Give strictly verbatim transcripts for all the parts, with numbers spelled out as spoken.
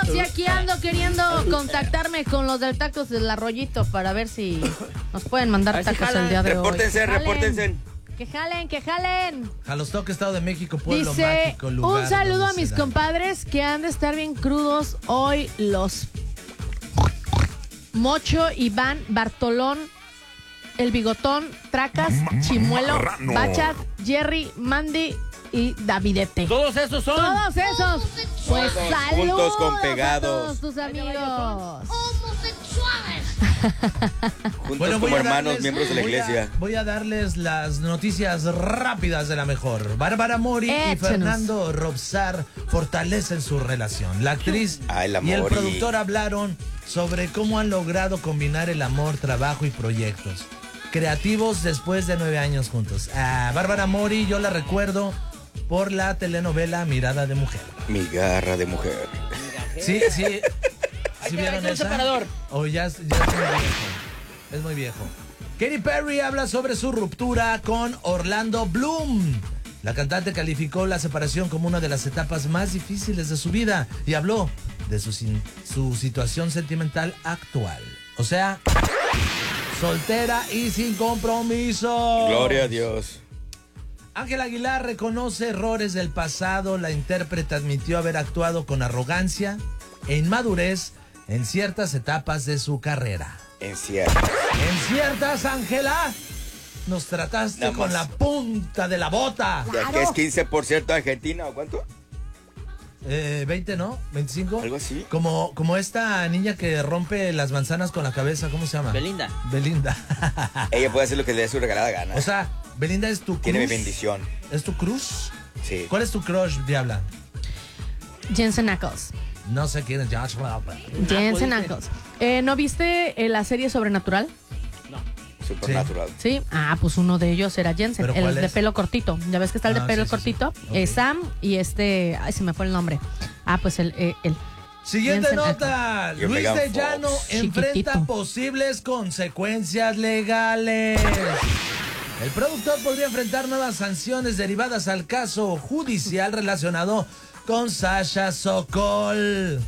sí, aquí ando queriendo contactarme con los del Tacos del Arroyito para ver si nos pueden mandar tacos el día de hoy. Repórtense, repórtense. Que jalen, que jalen. Jalostoque, Estado de México, pueblo Dice, mágico, lugar un saludo a donde mis se da. compadres que han de estar bien crudos hoy, los Mocho, Iván, Bartolón, El Bigotón, Tracas, Chimuelo, Marrano. Bachat, Jerry, Mandy y Davidete. Todos esos son. Todos esos. Pues Todos saludos juntos con a pegados. todos tus amigos. Juntos Bueno, voy como a hermanos, darles- miembros de la voy a- iglesia. Voy a darles las noticias rápidas de la mejor. Bárbara Mori y Échenos. Fernando Robsar fortalecen su relación. La actriz Ay, la y el Mori. productor hablaron sobre cómo han logrado combinar el amor, trabajo y proyectos creativos después de nueve años juntos. A Bárbara Mori yo la recuerdo por la telenovela Mirada de Mujer. Mi garra de mujer. Sí, sí. Hay ¿Sí que- hay vieron que un esa? separador. O ya, es- ya es muy viejo. Es muy viejo. Katy Perry habla sobre su ruptura con Orlando Bloom. La cantante calificó la separación como una de las etapas más difíciles de su vida y habló de su, sin- su situación sentimental actual. O sea, soltera y sin compromiso. Gloria a Dios. Ángel Aguilar reconoce errores del pasado. La intérprete admitió haber actuado con arrogancia e inmadurez en ciertas etapas de su carrera. En cierto. En ciertas, Ángela, nos trataste Nada con más. la punta de la bota. Ya que es quince por ciento Argentina, ¿o cuánto? Eh, veinte, ¿no? ¿veinticinco? Algo así. Como, como esta niña que rompe las manzanas con la cabeza, ¿cómo se llama? Belinda. Belinda. Ella puede hacer lo que le dé su regalada gana. O sea, Belinda es tu cruz. Tiene mi bendición. ¿Es tu cruz? Sí. ¿Cuál es tu crush, Diabla? Jensen Ackles. No sé quién es Josh. Jensen Ackles. Eh, ¿No viste eh, la serie Sobrenatural? Supernatural. Sí. Ah, pues uno de ellos era Jensen, ¿Pero el cuál de es? pelo cortito. Ya ves que está el de Ah, pelo sí, sí, sí. cortito. Ok. Eh, Sam y este. Ay, se me fue el nombre. Ah, pues el. eh, el. Siguiente Jensen nota. Yo, Luis Megan de Fox. Llano enfrenta Chiquitito. posibles consecuencias legales. El productor podría enfrentar nuevas sanciones derivadas al caso judicial relacionado con Sasha Sokol.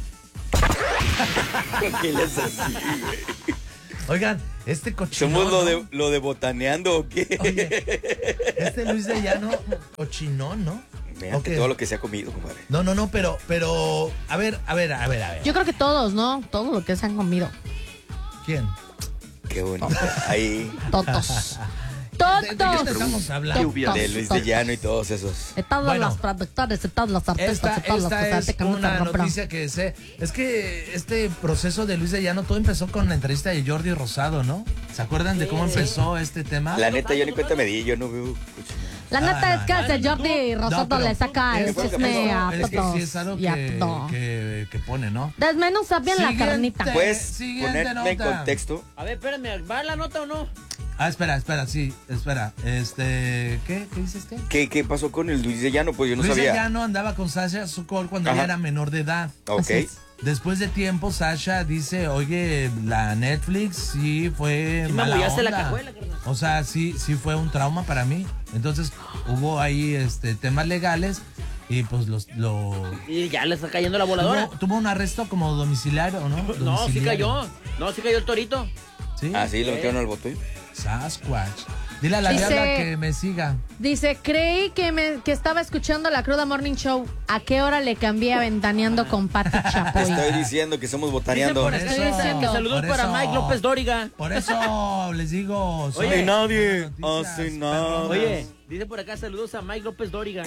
¿Qué les así, güey? Oigan, este cochinón. ¿Somos lo ¿no? de, lo de botaneando o qué? Oye, este Luis de Llano, cochinón, ¿no? Vean Ok. que todo lo que se ha comido, compadre. No, no, no, pero, pero, a ver, a ver, a ver, a ver. Yo creo que todos, ¿no? Todo lo que se han comido. ¿Quién? Qué bonito. Ahí. Todos. ¿De, de qué Todos. te estamos hablando? Todos. De Luis de Llano y todos esos. De todas Bueno. las productores, de todas las artistas, Esta, de todas las esta cosas es que no una te romperán. noticia que sé. Es que este proceso de Luis de Llano, todo empezó con la entrevista de Jordi Rosado, ¿no? ¿Se acuerdan de cómo empezó este tema? La neta, yo ni cuenta me di, yo no veo. La Ah, neta no, es que no, el Jordi Rosado pero le saca el es que- chisme a es que todos. sí es algo y a que, todo. que, que pone, ¿no? Desmenuza bien la Siguiente. carnita. ¿Puedes Siguiente ponerme en nota. contexto? A ver, espérame, ¿va la nota o no? Ah, espera, espera, sí, espera. Este, ¿qué? ¿Qué dice este? ¿Qué, ¿Qué pasó con el Luis de Llano? Pues yo no Luis de sabía. Llano andaba con Sasha Sokol cuando Ajá. ella era menor de edad. Ok. Así es. Después de tiempo, Sasha dice, oye, la Netflix sí fue Sí me mala apoyaste la onda. cajuela, carnal. O sea, sí, sí fue un trauma para mí. Entonces, hubo ahí este temas legales y pues los lo Y ya le está cayendo la voladora. tuvo, tuvo un arresto como domiciliario, ¿no? No, sí Domiciliario. cayó. No, sí cayó el torito. Sí. Ah, sí, lo metieron al bote. Sasquatch. Dile a la Dice- diabla que me siga. Dice, creí que, me, que estaba escuchando la Cruda Morning Show. ¿A qué hora le cambié a Ventaneando con Pati Te Chapoy? estoy diciendo que somos Dice botaneando. por acá, Estoy dice diciendo. que saludos Por para eso. Mike López Dóriga. Por eso les digo. son Oye, nadie noticias hace nada. perronas. Oye, dice por acá saludos a Mike López Dóriga.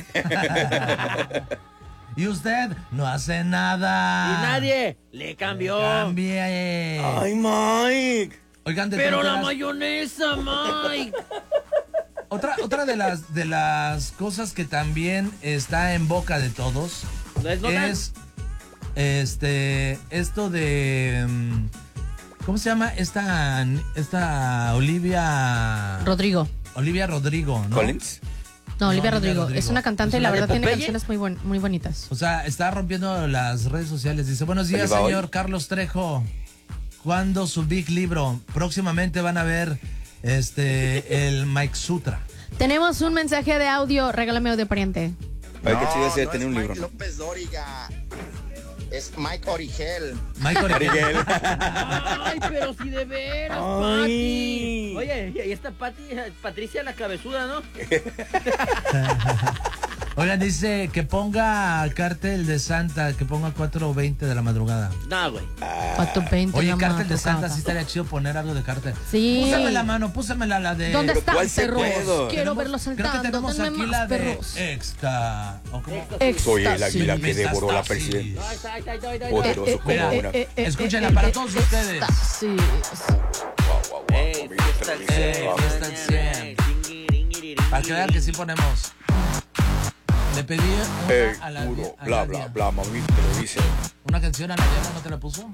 Y usted no hace nada. Y nadie le cambió. Cambie. Ay, Mike. Oigan, de Pero la tonteras, mayonesa, Mike. Otra, otra de las de las cosas que también está en boca de todos ¿No es nota? es este esto de mm, ¿cómo se llama? Esta esta Olivia Rodrigo. Olivia Rodrigo, ¿no? Collins. No, Olivia No, Olivia Rodrigo. Rodrigo. Es una cantante ¿Es y la una de verdad tiene Popeye? canciones muy, buen- muy bonitas. O sea, está rompiendo las redes sociales. Dice, buenos días, Oliva señor hoy. Carlos Trejo. ¿Cuándo su big libro? Próximamente van a ver este el Mike Sutra. Tenemos un mensaje de audio. Regálame audio, pariente. Ay, qué chido sería tener un es libro. Mike López Dóriga. Es Mike Origel. Mike Origel. Ay, pero si de veras, Ay. Pati. Oye, y ahí está Pati, Patricia la cabezuda, ¿no? Oigan, dice que ponga Cártel de Santa, que ponga cuatro veinte de la madrugada. No, güey. cuatro veinte Oye, la Cártel de madrugada. Santa, sí estaría chido poner algo de Cártel. Sí. Púsame la mano, púsamela la de... ¿Dónde Pero están, ¿cuál se perros? puedo? Quiero Tenemos- verlos Creo que saltando. tenemos Denme aquí más, la de perros. Exta. ¿O cómo? Soy el águila que Éxtasis. devoró la presidenta. No, ahí está, ahí está, ahí está, ahí está. Poderoso Eh, como Mira, una. escúchenla para todos ustedes. Sí. Guau, guau, guau, Ey, como fiesta al dice cien, Televisa. fiesta al cien. Para que vean que sí ponemos. Le pedí una Ey, a la puro, a bla, la bla, Diana. bla, mami, te lo dice. Una canción a la Diana, ¿no te la puso?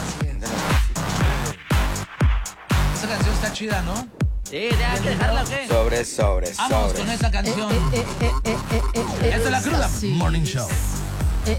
Esa canción está chida, ¿no? Sí, ¿hay que dejarla o qué? Sobre, sobre, Vamos con sobre. esa canción. Eh, eh, eh, eh, eh, eh, Esta es la cruda sí. Morning Show.